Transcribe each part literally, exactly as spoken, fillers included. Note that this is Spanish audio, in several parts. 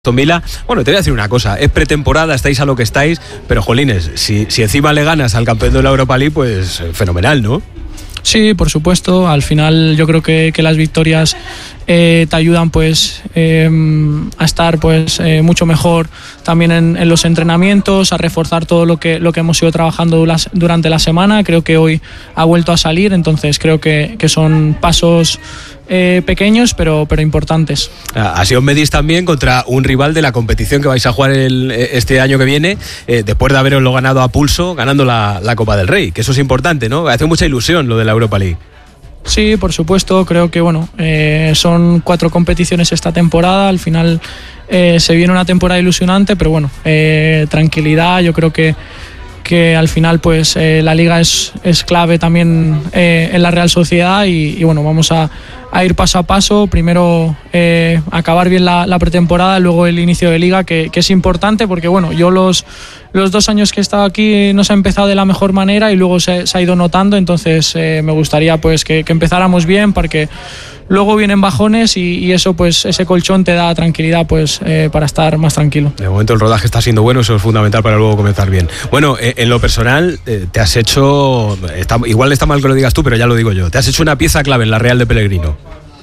Aston Villa. Bueno, te voy a decir una cosa, es pretemporada, estáis a lo que estáis, pero jolines, si, si encima le ganas al campeón de la Europa League, pues fenomenal, ¿no? Sí, por supuesto, al final yo creo que, que las victorias eh, te ayudan pues eh, a estar pues eh, mucho mejor también en, en los entrenamientos, a reforzar todo lo que, lo que hemos ido trabajando durante la semana. Creo que hoy ha vuelto a salir, entonces creo que, que son pasos eh, pequeños pero, pero importantes. Ha sido Medis también contra un rival de la competición que vais a jugar el, este año que viene, eh, después de haberoslo ganado a pulso, ganando la, la Copa del Rey, que eso es importante, ¿no? Hace mucha ilusión lo de la Europa League. Sí, por supuesto, creo que bueno, eh, son cuatro competiciones esta temporada, al final eh, se viene una temporada ilusionante, pero bueno, eh, tranquilidad, yo creo que que al final pues eh, la liga es, es clave también eh, en la Real Sociedad y, y bueno, vamos a, a ir paso a paso, primero eh, acabar bien la, la pretemporada, luego el inicio de liga, que, que es importante porque bueno, yo los, los dos años que he estado aquí no se ha empezado de la mejor manera y luego se, se ha ido notando, entonces eh, me gustaría pues que, que empezáramos bien porque luego vienen bajones y, y eso pues ese colchón te da tranquilidad pues eh, para estar más tranquilo. De momento el rodaje está siendo bueno, eso es fundamental para luego comenzar bien. Bueno, eh, en lo personal eh, te has hecho, está, igual está mal que lo digas tú, pero ya lo digo yo, te has hecho una pieza clave en la Real de Pellegrino.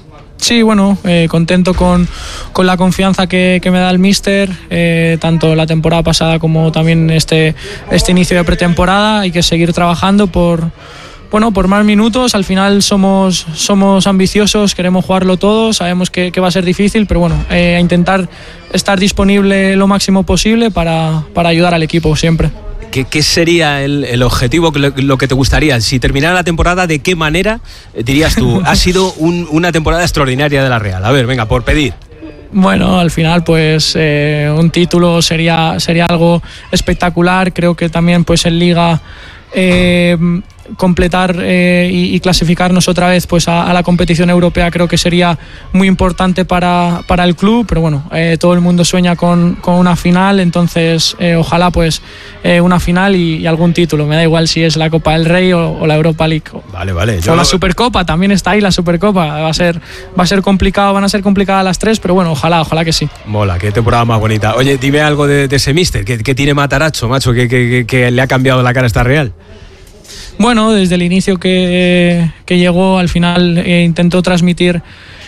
Sí, bueno, eh, contento con, con la confianza que, que me da el míster, eh, tanto la temporada pasada como también este, este inicio de pretemporada. Hay que seguir trabajando por... Bueno, por más minutos, al final somos, somos ambiciosos, queremos jugarlo todo, sabemos que, que va a ser difícil, pero bueno, eh, a intentar estar disponible lo máximo posible para, para ayudar al equipo siempre. ¿Qué, qué sería el, el objetivo, lo, lo que te gustaría? Si terminara la temporada, ¿de qué manera dirías tú? Ha sido un, una temporada extraordinaria de la Real. A ver, venga, por pedir. Bueno, al final pues eh, un título sería, sería algo espectacular, creo que también pues en Liga... Eh, completar eh, y, y clasificarnos otra vez pues a, a la competición europea creo que sería muy importante para, para el club, pero bueno, eh, todo el mundo sueña con, con una final, entonces eh, ojalá pues eh, una final y, y algún título, me da igual si es la Copa del Rey o, o la Europa League. Vale, vale. Yo... O la Supercopa, también está ahí la Supercopa, va a ser, va a ser complicado, van a ser complicadas las tres, pero bueno, ojalá, ojalá que sí. Mola, qué temporada más bonita. Oye, dime algo de, de ese míster, ¿qué, qué tiene Matarazzo, macho, que, que, que le ha cambiado la cara a esta Real? Bueno, desde el inicio que, que llegó, al final eh, intentó transmitir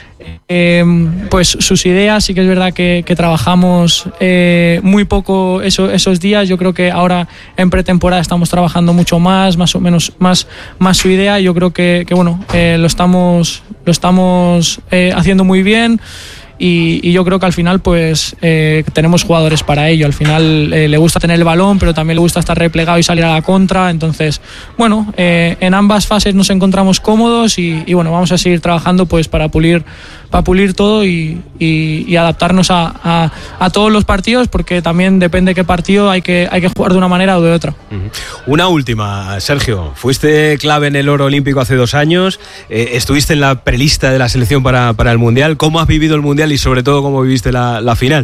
eh, pues sus ideas. Sí que es verdad que, que trabajamos eh, muy poco eso, esos días. Yo creo que ahora en pretemporada estamos trabajando mucho más, más o menos más, más su idea. Yo creo que, que bueno, eh, lo estamos, lo estamos eh, haciendo muy bien. Y, y yo creo que al final pues eh, tenemos jugadores para ello. Al final eh, le gusta tener el balón, pero también le gusta estar replegado y salir a la contra. Entonces, bueno, eh, en ambas fases nos encontramos cómodos y, y bueno, vamos a seguir trabajando pues para pulir, para pulir todo y, y, y adaptarnos a, a, a todos los partidos, porque también depende de qué partido hay que, hay que jugar de una manera o de otra. Uh-huh. Una última, Sergio. Fuiste clave en el oro olímpico hace dos años, eh, estuviste en la prelista de la selección para, para el Mundial. ¿Cómo has vivido el Mundial y sobre todo cómo viviste la, la final?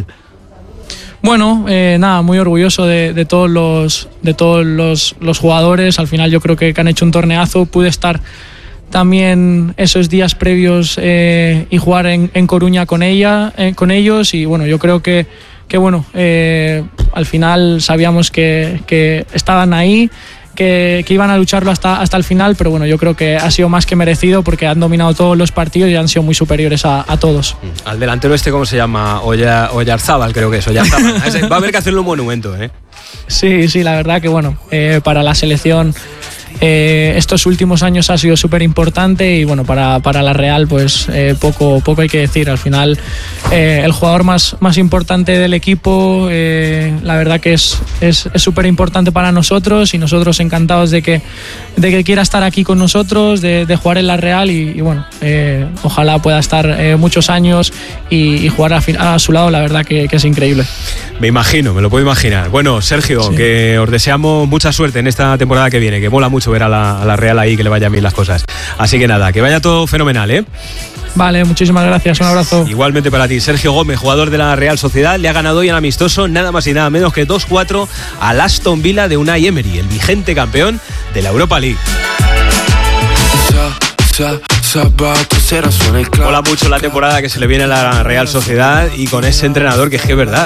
Bueno, eh, nada, muy orgulloso de, de todos los de todos los, los jugadores. Al final yo creo que, que han hecho un torneazo. Pude estar también esos días previos eh, y jugar en, en Coruña con ella, eh, con ellos, y bueno, yo creo que, que bueno, eh, al final sabíamos que, que estaban ahí, Que, que iban a lucharlo hasta, hasta el final, pero bueno, yo creo que ha sido más que merecido porque han dominado todos los partidos y han sido muy superiores a, a todos. Al delantero este, ¿cómo se llama? Oya, Oyarzábal, creo que es. Oyarzábal. Va a haber que hacerle un monumento, ¿eh? Sí, sí, la verdad que bueno, eh, para la selección eh, estos últimos años ha sido súper importante y bueno, para, para la Real pues eh, poco, poco hay que decir. Al final eh, el jugador más, más importante del equipo, eh, la verdad que es es súper importante para nosotros y nosotros encantados de que, de que quiera estar aquí con nosotros, de, de jugar en la Real y, y bueno, eh, ojalá pueda estar eh, muchos años y, y jugar a, a su lado, la verdad que, que es increíble. Me imagino, me lo puedo imaginar. Bueno, Sergio, sí, que os deseamos mucha suerte en esta temporada que viene, que mola mucho ver a la, a la Real ahí, que le vayan bien las cosas. Así que nada, que vaya todo fenomenal, ¿eh? Vale, muchísimas gracias, un abrazo. Igualmente para ti. Sergio Gómez, jugador de la Real Sociedad, le ha ganado hoy en amistoso nada más y nada menos que dos cuatro al Aston Villa de Unai Emery, el vigente campeón de la Europa League. Mola mucho la temporada que se le viene a la Real Sociedad y con ese entrenador que es que es verdad.